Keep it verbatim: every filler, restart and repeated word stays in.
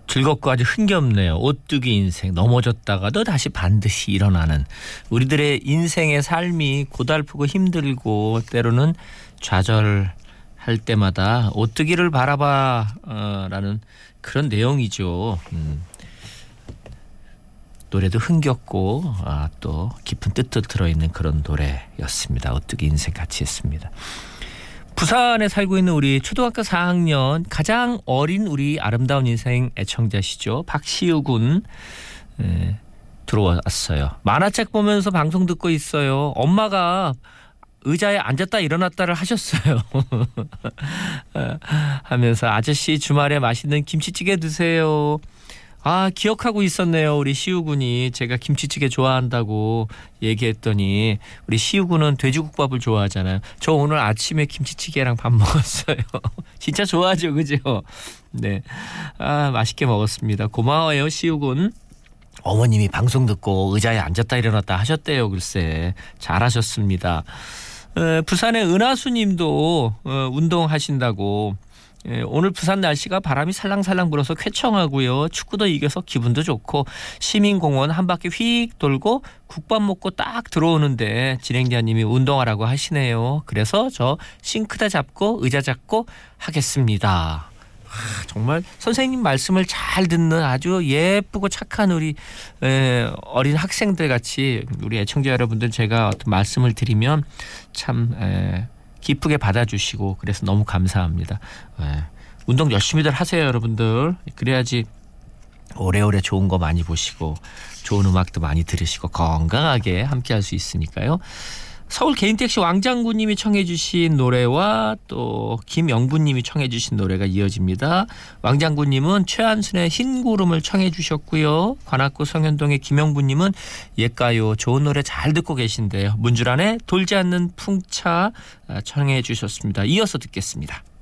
즐겁고 아주 흥겹네요. 오뚜기 인생, 넘어졌다가도 다시 반드시 일어나는 우리들의 인생의 삶이 고달프고 힘들고 때로는 좌절할 때마다 오뚜기를 바라봐라는 그런 내용이죠. 음. 노래도 흥겹고 아, 또 깊은 뜻도 들어있는 그런 노래였습니다. 오뚜기 인생 같이 했습니다. 부산에 살고 있는 우리 초등학교 사 학년 가장 어린 우리 아름다운 인생 애청자시죠. 박시우 군 예, 들어왔어요. 만화책 보면서 방송 듣고 있어요. 엄마가 의자에 앉았다 일어났다를 하셨어요. 하면서 아저씨 주말에 맛있는 김치찌개 드세요. 아, 기억하고 있었네요. 우리 시우군이 제가 김치찌개 좋아한다고 얘기했더니 우리 시우군은 돼지국밥을 좋아하잖아요. 저 오늘 아침에 김치찌개랑 밥 먹었어요. 진짜 좋아하죠, 그죠? 네, 아, 맛있게 먹었습니다. 고마워요, 시우군. 어머님이 방송 듣고 의자에 앉았다 일어났다 하셨대요. 글쎄 잘하셨습니다. 에, 부산의 은하수님도 어, 운동하신다고. 예, 오늘 부산 날씨가 바람이 살랑살랑 불어서 쾌청하고요. 축구도 이겨서 기분도 좋고 시민공원 한 바퀴 휙 돌고 국밥 먹고 딱 들어오는데 진행자님이 운동하라고 하시네요. 그래서 저 싱크대 잡고 의자 잡고 하겠습니다. 아, 정말 선생님 말씀을 잘 듣는 아주 예쁘고 착한 우리 에, 어린 학생들 같이 우리 애청자 여러분들 제가 어떤 말씀을 드리면 참 에, 기쁘게 받아주시고 그래서 너무 감사합니다. 네. 운동 열심히들 하세요, 여러분들. 그래야지 오래오래 좋은 거 많이 보시고 좋은 음악도 많이 들으시고 건강하게 함께할 수 있으니까요. 서울 개인택시 왕장군님이 청해 주신 노래와 또 김영부님이 청해 주신 노래가 이어집니다. 왕장군님은 최한순의 흰구름을 청해 주셨고요. 관악구 성현동의 김영부님은 옛가요 좋은 노래 잘 듣고 계신데요. 문주란의 돌지 않는 풍차 청해 주셨습니다. 이어서 듣겠습니다.